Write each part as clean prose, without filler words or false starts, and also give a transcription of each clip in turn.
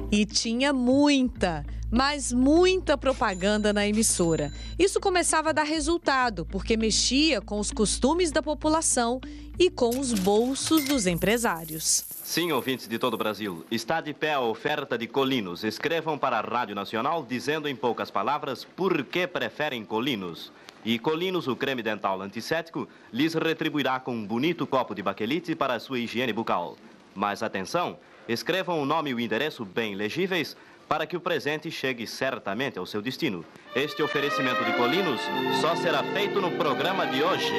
E tinha muita, mas muita propaganda na emissora. Isso começava a dar resultado, porque mexia com os costumes da população e com os bolsos dos empresários. Sim, ouvintes de todo o Brasil, está de pé a oferta de Colinos. Escrevam para a Rádio Nacional dizendo em poucas palavras por que preferem Colinos. E Colinos, o creme dental antisséptico, lhes retribuirá com um bonito copo de baquelite para a sua higiene bucal. Mas atenção, escrevam o nome e o endereço bem legíveis para que o presente chegue certamente ao seu destino. Este oferecimento de Colinos só será feito no programa de hoje.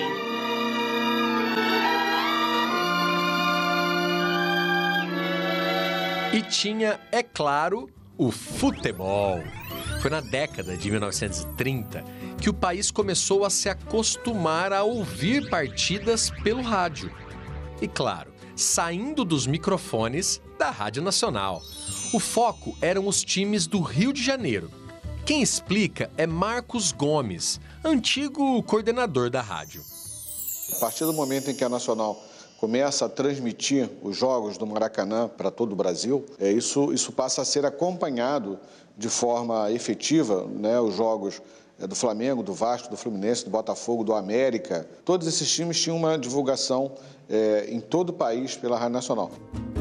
E tinha, é claro, o futebol. Foi na década de 1930 que o país começou a se acostumar a ouvir partidas pelo rádio. E claro, saindo dos microfones da Rádio Nacional. O foco eram os times do Rio de Janeiro. Quem explica é Marcos Gomes, antigo coordenador da rádio. A partir do momento em que a Nacional começa a transmitir os jogos do Maracanã para todo o Brasil, isso passa a ser acompanhado de forma efetiva, né, os jogos do Flamengo, do Vasco, do Fluminense, do Botafogo, do América. Todos esses times tinham uma divulgação em todo o país pela Rádio Nacional.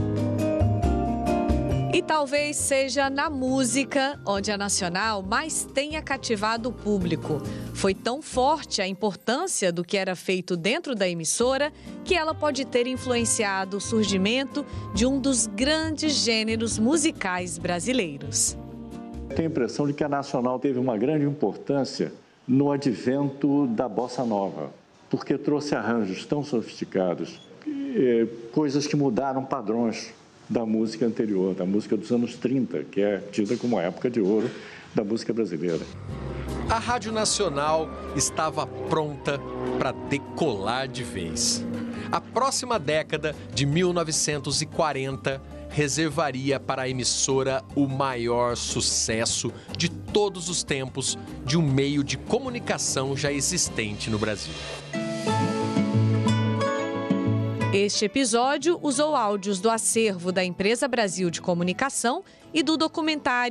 E talvez seja na música onde a Nacional mais tenha cativado o público. Foi tão forte a importância do que era feito dentro da emissora que ela pode ter influenciado o surgimento de um dos grandes gêneros musicais brasileiros. Tenho a impressão de que a Nacional teve uma grande importância no advento da bossa nova, porque trouxe arranjos tão sofisticados, coisas que mudaram padrões da música anterior, da música dos anos 30, que é tida como a época de ouro da música brasileira. A Rádio Nacional estava pronta para decolar de vez. A próxima década, de 1940, reservaria para a emissora o maior sucesso de todos os tempos de um meio de comunicação já existente no Brasil. Este episódio usou áudios do acervo da Empresa Brasil de Comunicação e do documentário